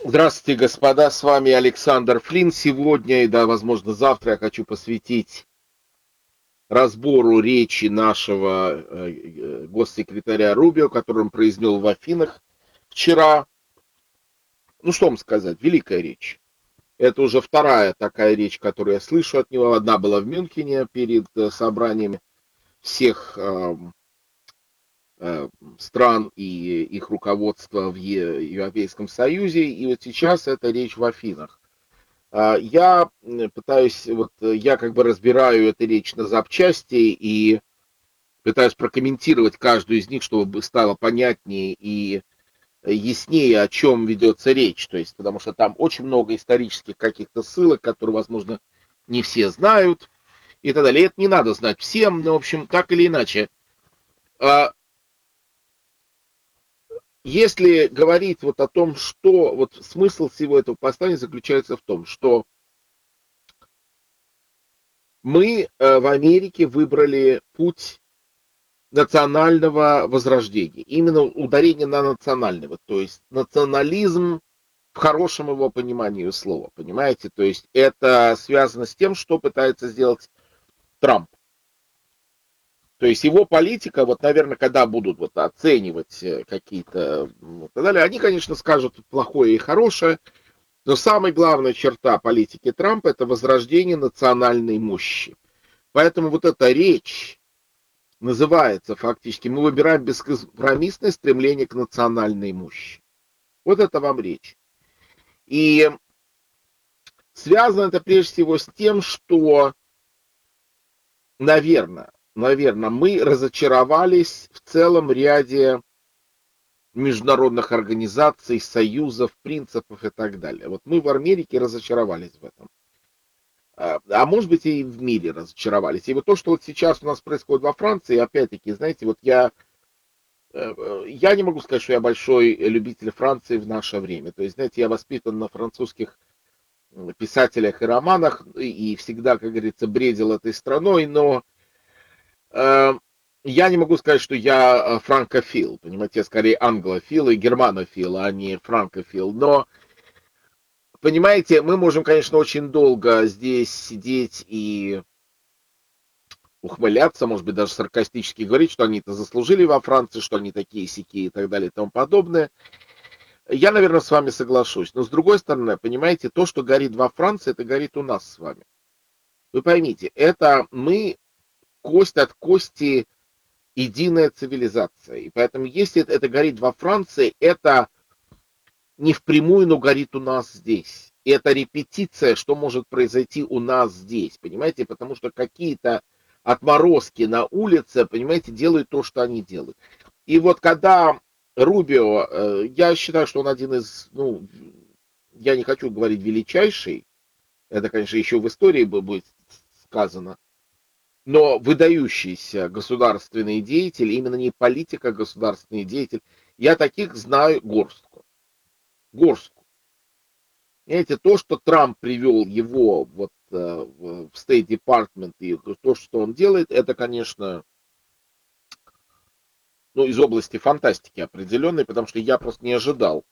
Здравствуйте, господа, с вами Александр Флинн. Сегодня и, да, возможно, завтра я хочу посвятить разбору речи нашего госсекретаря Рубио, которую он произнес в Афинах вчера. Ну, что вам сказать, великая речь. Это уже вторая такая речь, которую я слышу от него. Одна была в Мюнхене перед собранием всех стран и их руководства в Европейском Союзе. И вот сейчас эта речь в Афинах. Я пытаюсь, я как бы разбираю эту речь на запчасти и пытаюсь прокомментировать каждую из них, чтобы стало понятнее и яснее, о чем ведется речь. То есть, потому что там очень много исторических каких-то ссылок, которые, возможно, не все знают и так далее. И это не надо знать всем, но, в общем, так или иначе. Если говорить вот о том, что вот смысл всего этого послания заключается в том, что мы в Америке выбрали путь национального возрождения. Именно ударение на национального. То есть национализм в хорошем его понимании слова. Понимаете? То есть это связано с тем, что пытается сделать Трамп. То есть его политика, вот, наверное, когда будут вот оценивать какие-то и так далее, они, конечно, скажут плохое и хорошее, но самая главная черта политики Трампа – это возрождение национальной мощи. Поэтому вот эта речь называется фактически «Мы выбираем бескомпромиссное стремление к национальной мощи». Вот это вам речь. И связано это прежде всего с тем, что, наверное, мы разочаровались в целом ряде международных организаций, союзов, принципов и так далее. Вот мы в Америке разочаровались в этом. А может быть и в мире разочаровались. И вот то, что вот сейчас у нас происходит во Франции, опять-таки, знаете, вот я не могу сказать, что я большой любитель Франции в наше время. То есть, знаете, я воспитан на французских писателях и романах и всегда, как говорится, бредил этой страной, но я не могу сказать, что я франкофил, понимаете, я скорее англофил и германофил, а не франкофил. Но, понимаете, мы можем, конечно, очень долго здесь сидеть и ухмыляться, может быть, даже саркастически говорить, что они это заслужили во Франции, что они такие сякие и так далее и тому подобное. Я, наверное, с вами соглашусь. Но с другой стороны, понимаете, то, что горит во Франции, это горит у нас с вами. Вы поймите, это мы кость от кости единая цивилизация. И поэтому, если это горит во Франции, это не впрямую, но горит у нас здесь. И это репетиция, что может произойти у нас здесь. Понимаете, потому что какие-то отморозки на улице, понимаете, делают то, что они делают. И вот когда Рубио, я считаю, что он один из, ну, я не хочу говорить величайший, это, конечно, еще в истории будет сказано, но выдающийся государственный деятель, именно не политик, а государственный деятель, я таких знаю горстку. Горстку. Понимаете, то, что Трамп привел его вот в State Department и то, что он делает, это, конечно, ну, из области фантастики определенной, потому что я просто не ожидал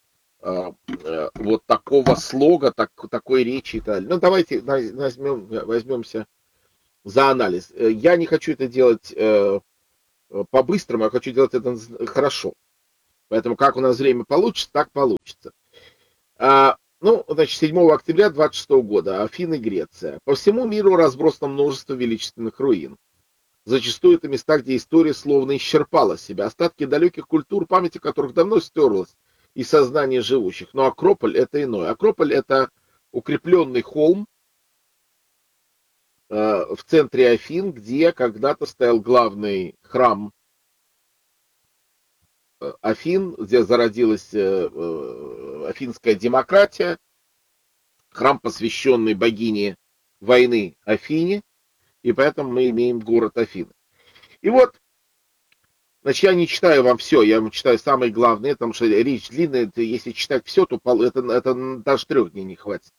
вот такого слога, такой речи и так далее. Ну, давайте возьмемся за анализ. Я не хочу это делать по-быстрому, я хочу делать это хорошо. Поэтому как у нас время получится, так получится. Ну, значит, 7 октября 26 года, Афины, Греция. По всему миру разбросано множество величественных руин. Зачастую это места, где история словно исчерпала себя. Остатки далеких культур, память о которых давно стерлась из сознания живущих. Но Акрополь это иное. Акрополь это укрепленный холм в центре Афин, где когда-то стоял главный храм Афин, где зародилась афинская демократия, храм, посвященный богине войны Афине, и поэтому мы имеем город Афины. И вот, значит, я не читаю вам все, я вам читаю самые главные, потому что речь длинная, если читать все, то это даже 3 дней не хватит.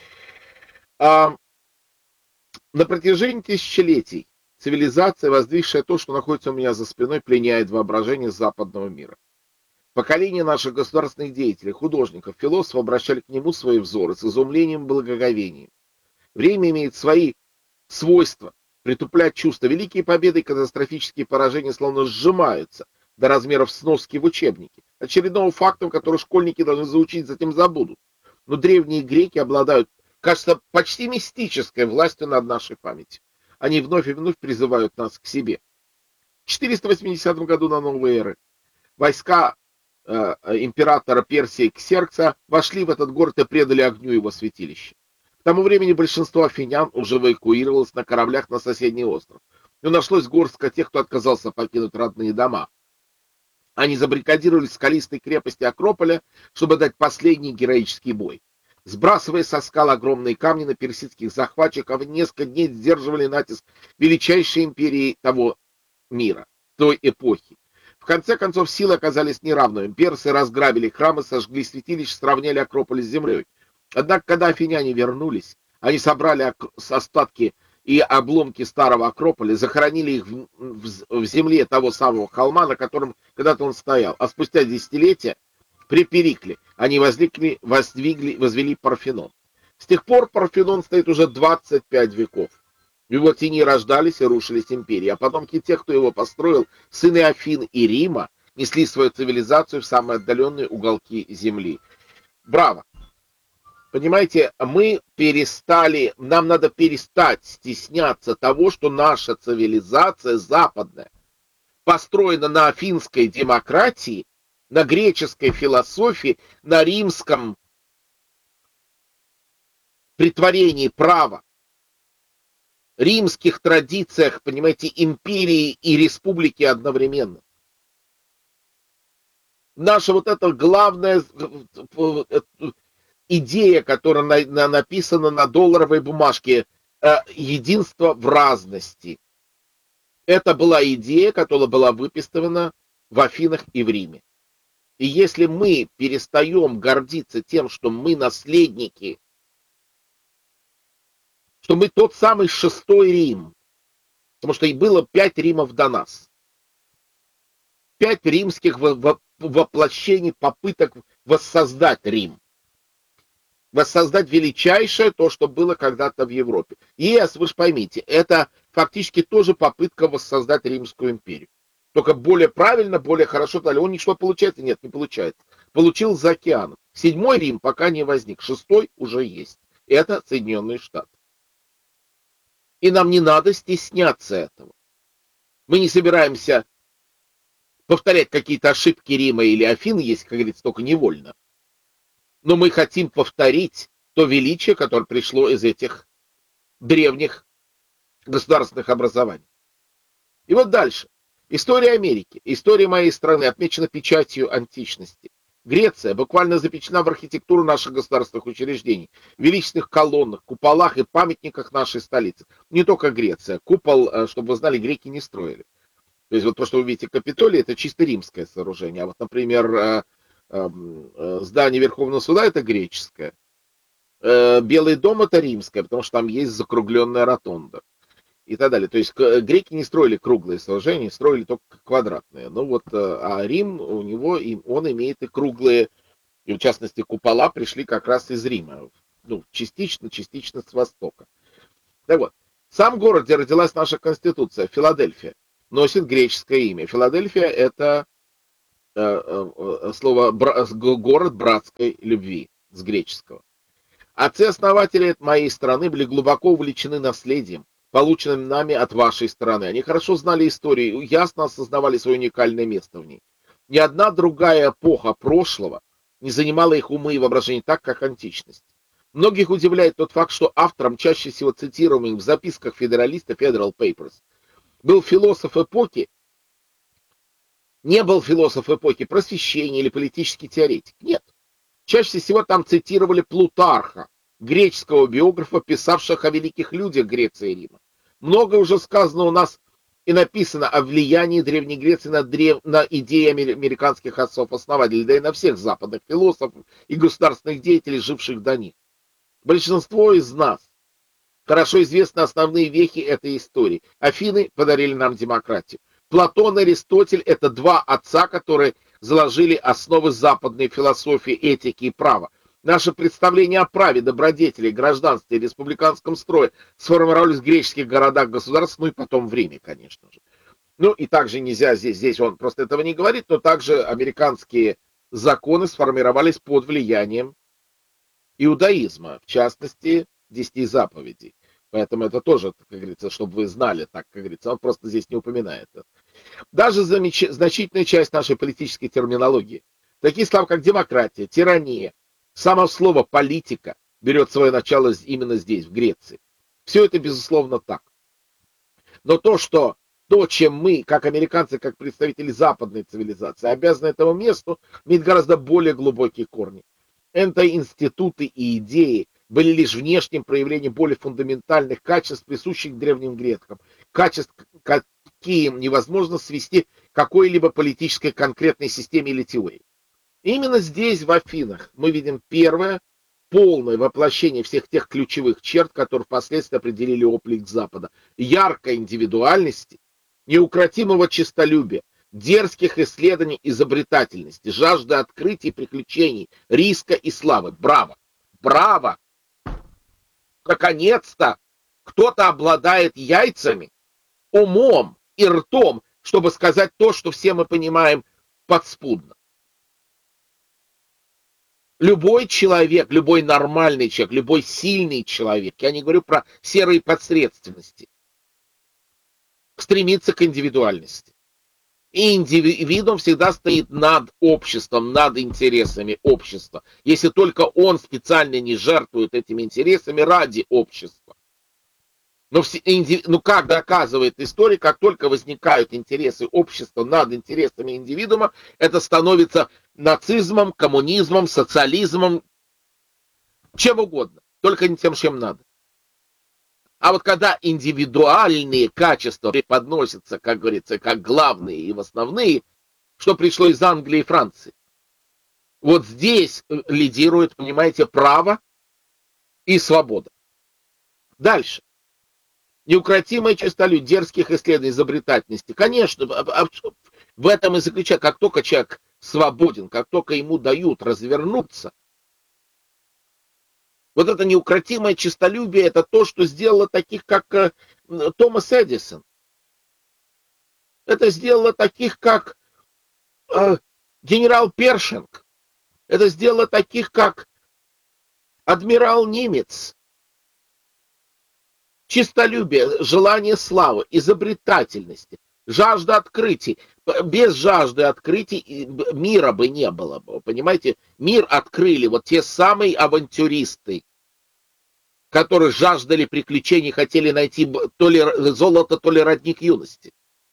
На протяжении тысячелетий цивилизация, воздвигшая то, что находится у меня за спиной, пленяет воображение западного мира. Поколение наших государственных деятелей, художников, философов обращали к нему свои взоры с изумлением и благоговением. Время имеет свои свойства притуплять чувства. Великие победы и катастрофические поражения словно сжимаются до размеров сноски в учебнике, очередного факта, который школьники должны заучить, затем забудут. Но древние греки обладают, кажется, почти мистической властью над нашей памятью. Они вновь и вновь призывают нас к себе. В 480 году на новой эры войска императора Персии Ксеркса вошли в этот город и предали огню его святилища. К тому времени большинство афинян уже эвакуировалось на кораблях на соседний остров. Но нашлось горстка тех, кто отказался покинуть родные дома. Они забаррикадировались в скалистой крепости Акрополя, чтобы дать последний героический бой. Сбрасывая со скал огромные камни на персидских захватчиков, несколько дней сдерживали натиск величайшей империи того мира, той эпохи. В конце концов, силы оказались неравными. Персы разграбили храмы, сожгли святилища, сравняли Акрополь с землей. Однако, когда афиняне вернулись, они собрали остатки и обломки старого Акрополя, захоронили их в земле того самого холма, на котором когда-то он стоял. А спустя десятилетия при Перикле они возвели Парфенон. С тех пор Парфенон стоит уже 25 веков. В его тени рождались и рушились империи, а потомки тех, кто его построил, сыны Афин и Рима, несли свою цивилизацию в самые отдаленные уголки земли. Браво! Понимаете, нам надо перестать стесняться того, что наша цивилизация западная построена на афинской демократии, на греческой философии, на римском претворении права, римских традициях, понимаете, империи и республики одновременно. Наша вот эта главная идея, которая написана на долларовой бумажке, единство в разности. Это была идея, которая была выписана в Афинах и в Риме. И если мы перестаем гордиться тем, что мы наследники, что мы тот самый шестой Рим, потому что и было 5 Римов до нас, 5 римских воплощений, попыток воссоздать Рим, воссоздать величайшее то, что было когда-то в Европе. ЕС, вы же поймите, это фактически тоже попытка воссоздать Римскую империю. Только более правильно, более хорошо. Он ничего получается? Нет, не получается. Получил за океаном. 7-й Рим пока не возник, 6-й уже есть. Это Соединенные Штаты. И нам не надо стесняться этого. Мы не собираемся повторять какие-то ошибки Рима или Афин, есть, как говорится, только невольно. Но мы хотим повторить то величие, которое пришло из этих древних государственных образований. И вот дальше. История Америки, история моей страны отмечена печатью античности. Греция буквально запечатлена в архитектуру наших государственных учреждений, в величественных колоннах, куполах и памятниках нашей столицы. Не только Греция. Купол, чтобы вы знали, греки не строили. То есть вот то, что вы видите Капитолий, это чисто римское сооружение. А вот, например, здание Верховного суда это греческое. Белый дом это римское, потому что там есть закругленная ротонда. И так далее. То есть греки не строили круглые сооружения, строили только квадратные. Ну вот, а Рим, он имеет и круглые, и в частности купола пришли как раз из Рима. Ну, частично с Востока. Так вот, сам город, где родилась наша Конституция, Филадельфия, носит греческое имя. Филадельфия это слово город братской любви с греческого. Отцы-основатели моей страны были глубоко увлечены наследием, полученным нами от вашей страны. Они хорошо знали историю, ясно осознавали свое уникальное место в ней. Ни одна другая эпоха прошлого не занимала их умы и воображение так, как античность. Многих удивляет тот факт, что автором, чаще всего цитируемым в записках федералиста Federal Papers, был философ эпохи, не был философ эпохи просвещения или политический теоретик. Нет. Чаще всего там цитировали Плутарха, греческого биографа, писавших о великих людях Греции и Рима. Много уже сказано у нас и написано о влиянии Древней Греции на идеи американских отцов-основателей, да и на всех западных философов и государственных деятелей, живших до них. Большинство из нас хорошо известны основные вехи этой истории. Афины подарили нам демократию. Платон и Аристотель — это два отца, которые заложили основы западной философии, этики и права. Наше представление о праве, добродетели, гражданстве и республиканском строе сформировались в греческих городах, государствах, ну и потом в Риме, конечно же. Ну и также нельзя здесь он просто этого не говорит, но также американские законы сформировались под влиянием иудаизма, в частности, 10 заповедей. Поэтому это тоже, как говорится, чтобы вы знали, так, как говорится, он просто здесь не упоминает это. Даже значительная часть нашей политической терминологии, такие слова, как демократия, тирания, само слово политика берет свое начало именно здесь, в Греции. Все это, безусловно, так. Но то, чем мы, как американцы, как представители западной цивилизации, обязаны этому месту, имеет гораздо более глубокие корни. Это институты и идеи были лишь внешним проявлением более фундаментальных качеств, присущих древним грекам. Качеств, какие невозможно свести к какой-либо политической конкретной системе или теории. Именно здесь, в Афинах, мы видим первое полное воплощение всех тех ключевых черт, которые впоследствии определили облик Запада. Яркой индивидуальности, неукротимого честолюбия, дерзких исследований, изобретательности, жажды открытий, приключений, риска и славы. Браво! Браво! Наконец-то кто-то обладает яйцами, умом и ртом, чтобы сказать то, что все мы понимаем подспудно. Любой человек, любой нормальный человек, любой сильный человек, я не говорю про серые посредственности, стремится к индивидуальности. И индивидуум всегда стоит над обществом, над интересами общества, если только он специально не жертвует этими интересами ради общества. Но как доказывает история, как только возникают интересы общества над интересами индивидуума, это становится нацизмом, коммунизмом, социализмом, чем угодно, только не тем, чем надо. А вот когда индивидуальные качества преподносятся, как говорится, как главные и основные, что пришло из Англии и Франции, вот здесь лидирует, понимаете, право и свобода. Дальше. Неукротимое честолюбие, дерзких исследований, изобретательности. Конечно, в этом и заключается, как только человек свободен, как только ему дают развернуться, вот это неукротимое честолюбие, это то, что сделало таких, как Томас Эдисон. Это сделало таких, как генерал Першинг. Это сделало таких, как адмирал Нимец. Честолюбие, желание славы, изобретательности, жажда открытий. Без жажды открытий мира бы не было. Понимаете, мир открыли вот те самые авантюристы, которые жаждали приключений, хотели найти то ли золото, то ли родник юности.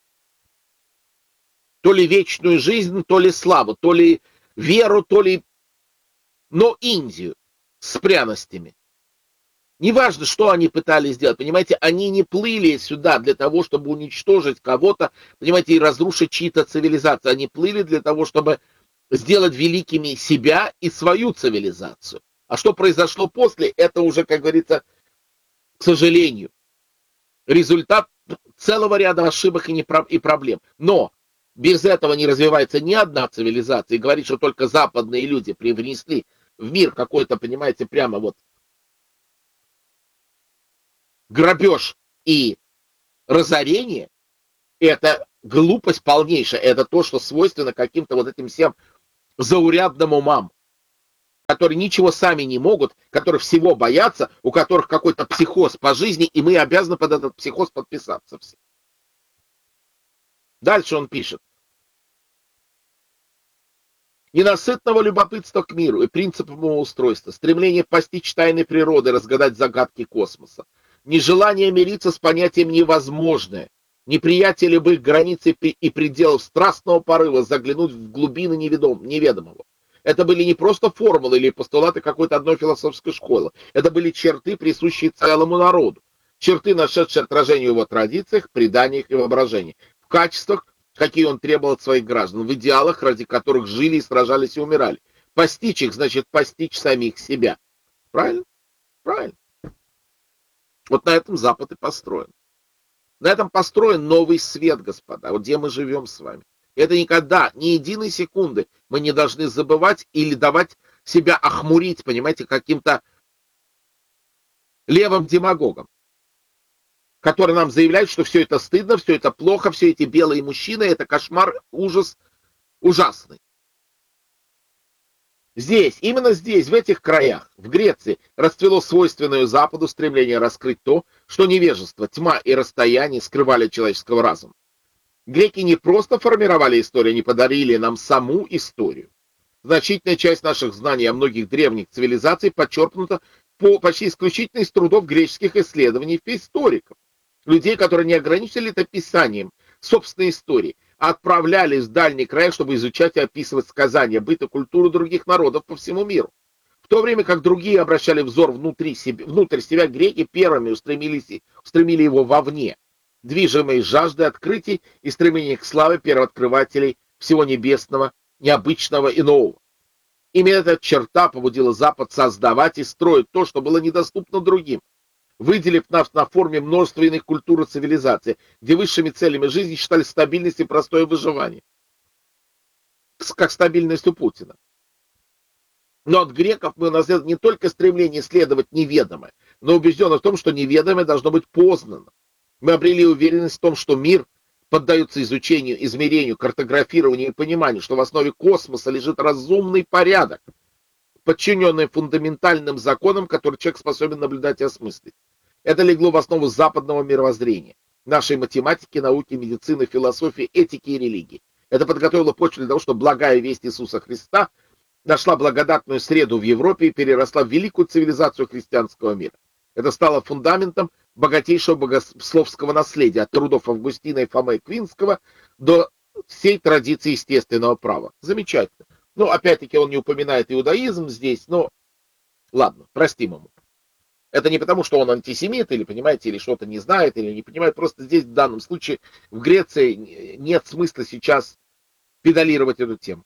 То ли вечную жизнь, то ли славу, то ли веру, то ли... Но Индию с пряностями. Неважно, что они пытались сделать, понимаете, они не плыли сюда для того, чтобы уничтожить кого-то, понимаете, и разрушить чьи-то цивилизации. Они плыли для того, чтобы сделать великими себя и свою цивилизацию. А что произошло после, это уже, как говорится, к сожалению, результат целого ряда ошибок и проблем. Но без этого не развивается ни одна цивилизация. И говорить, что только западные люди привнесли в мир какой-то, понимаете, прямо вот грабеж и разорение, это глупость полнейшая. Это то, что свойственно каким-то вот этим всем заурядным умам, которые ничего сами не могут, которые всего боятся, у которых какой-то психоз по жизни, и мы обязаны под этот психоз подписаться все. Дальше он пишет. Ненасытного любопытства к миру и принципам его устройства, стремление постичь тайны природы, разгадать загадки космоса, нежелание мириться с понятием невозможное, неприятие любых границ и пределов страстного порыва заглянуть в глубины неведомого. Это были не просто формулы или постулаты какой-то одной философской школы. Это были черты, присущие целому народу. Черты, нашедшие отражение в его традициях, преданиях и воображении. В качествах, какие он требовал от своих граждан. В идеалах, ради которых жили и сражались и умирали. Постичь их, значит, постичь самих себя. Правильно? Правильно. Вот на этом Запад и построен. На этом построен новый свет, господа. Вот где мы живем с вами. Это никогда, ни единой секунды мы не должны забывать или давать себя охмурить, понимаете, каким-то левым демагогом, который нам заявляет, что все это стыдно, все это плохо, все эти белые мужчины, это кошмар, ужас ужасный. Здесь, именно здесь, в этих краях, в Греции, расцвело свойственное Западу стремление раскрыть то, что невежество, тьма и расстояние скрывали от человеческого разума. Греки не просто формировали историю, они подарили нам саму историю. Значительная часть наших знаний о многих древних цивилизациях подчеркнута почти исключительно из трудов греческих исследований и историков. Людей, которые не ограничили это писанием собственной истории, а отправлялись в дальний край, чтобы изучать и описывать сказания, быт и культуру других народов по всему миру. В то время как другие обращали взор внутрь себя, греки первыми устремили его вовне, движимые жаждой открытий и стремлением к славе первооткрывателей всего небесного, необычного и нового. Именно эта черта побудила Запад создавать и строить то, что было недоступно другим, выделив нас на форме множества иных культур и цивилизаций, где высшими целями жизни считали стабильность и простое выживание, как стабильность у Путина. Но от греков мы унаследовали не только стремление исследовать неведомое, но убеждены в том, что неведомое должно быть познано. Мы обрели уверенность в том, что мир поддается изучению, измерению, картографированию и пониманию, что в основе космоса лежит разумный порядок, подчиненный фундаментальным законам, которые человек способен наблюдать и осмыслить. Это легло в основу западного мировоззрения, нашей математики, науки, медицины, философии, этики и религии. Это подготовило почву для того, чтобы благая весть Иисуса Христа нашла благодатную среду в Европе и переросла в великую цивилизацию христианского мира. Это стало фундаментом богатейшего богословского наследия от трудов Августина и Фомы Квинского до всей традиции естественного права. Замечательно. Ну, опять-таки, он не упоминает иудаизм здесь, но ладно, простим ему. Это не потому, что он антисемит, или, понимаете, или что-то не знает, или не понимает. Просто здесь, в данном случае, в Греции нет смысла сейчас педалировать эту тему.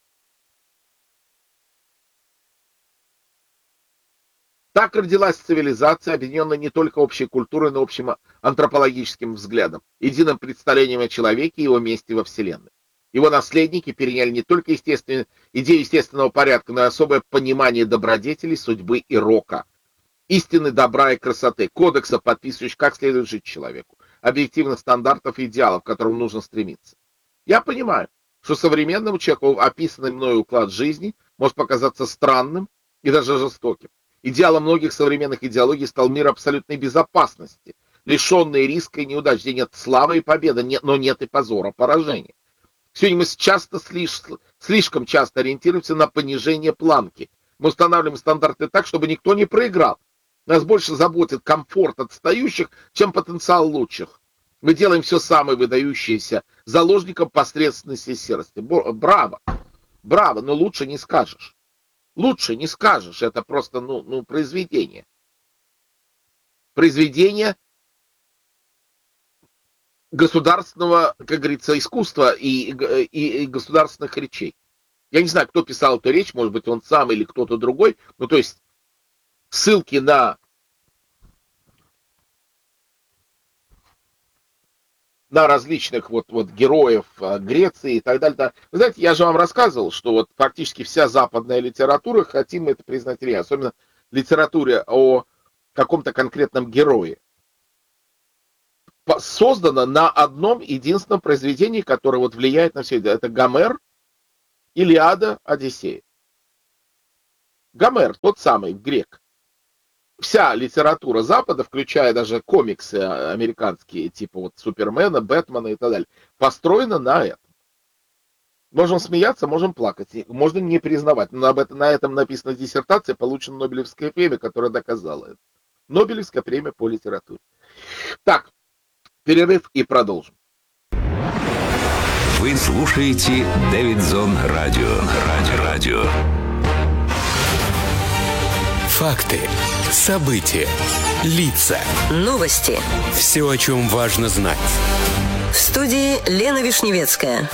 Так родилась цивилизация, объединенная не только общей культурой, но общим антропологическим взглядом, единым представлением о человеке и его месте во Вселенной. Его наследники переняли не только идею естественного порядка, но и особое понимание добродетелей, судьбы и рока, истины добра и красоты, кодекса, подписывающих, как следует жить человеку, объективных стандартов и идеалов, к которым нужно стремиться. Я понимаю, что современному человеку описанный мною уклад жизни может показаться странным и даже жестоким. Идеалом многих современных идеологий стал мир абсолютной безопасности, лишенный риска и неудач, где нет славы и победы, но нет и позора, поражения. Сегодня мы слишком часто ориентируемся на понижение планки. Мы устанавливаем стандарты так, чтобы никто не проиграл. Нас больше заботит комфорт отстающих, чем потенциал лучших. Мы делаем все самое выдающееся заложником посредственности и серости. Браво! Браво, но лучше не скажешь. Лучше не скажешь, это просто, произведение. Произведение государственного, как говорится, искусства и государственных речей. Я не знаю, кто писал эту речь, может быть, он сам или кто-то другой, то есть ссылки на различных героев Греции и так далее. Вы знаете, я же вам рассказывал, что практически вся западная литература, хотим мы это признать или нет, особенно литературе о каком-то конкретном герое, создана на одном единственном произведении, которое влияет на все это. Это Гомер, Илиада, Одиссея. Гомер, тот самый грек. Вся литература Запада, включая даже комиксы американские, типа Супермена, Бэтмена и так далее, построена на этом. Можем смеяться, можем плакать, можно не признавать, но на этом написана диссертация, получена Нобелевская премия, которая доказала это. Нобелевская премия по литературе. Так, перерыв и продолжим. Вы слушаете Дэвидсон Радио. Факты, события, лица. Новости. Все, о чем важно знать. В студии Лена Вишневецкая.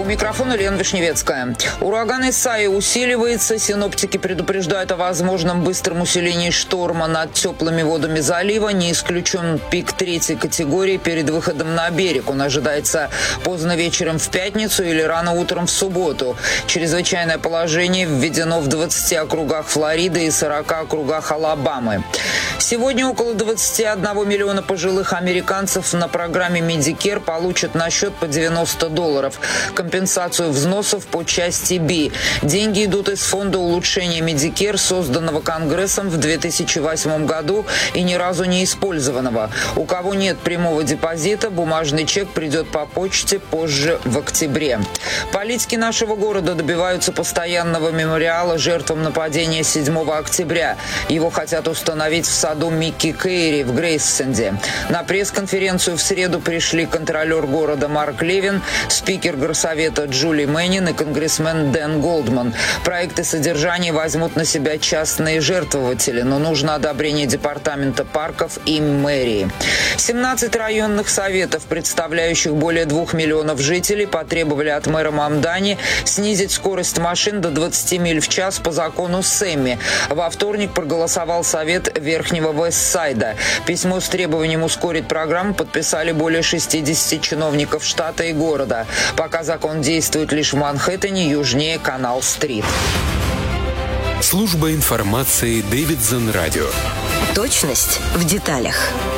микрофона Лена Вишневецкая. Ураган Исайи усиливается. Синоптики предупреждают о возможном быстром усилении шторма над теплыми водами залива. Не исключен пик 3-й категории перед выходом на берег. Он ожидается поздно вечером в пятницу или рано утром в субботу. Чрезвычайное положение введено в 20 округах Флориды и 40 округах Алабамы. Сегодня около 21 миллиона пожилых американцев на программе Medicare получат на счет по $90. Компенсацию взносов по части B. Деньги идут из фонда улучшения Medicare, созданного Конгрессом в 2008 году и ни разу не использованного. У кого нет прямого депозита, бумажный чек придет по почте позже в октябре. Политики нашего города добиваются постоянного мемориала жертвам нападения 7 октября. Его хотят установить в саду Микки Кейри в Грейсенде. На пресс-конференцию в среду пришли контролер города Марк Левин, спикер горсовета Джули Мэннин и конгрессмен Дэн Голдман. Проекты содержания возьмут на себя частные жертвователи, но нужно одобрение департамента парков и мэрии. 17 районных советов, представляющих более 2 миллионов жителей, потребовали от мэра Мамдани снизить скорость машин до 20 миль в час по закону Сэмми. Во вторник проголосовал совет Верхнего Вестсайда. Письмо с требованием ускорить программу подписали более 60 чиновников штата и города. Пока закон действует лишь в Манхэттене, южнее Канал-стрит. Служба информации Дэвидсон Радио. Точность в деталях.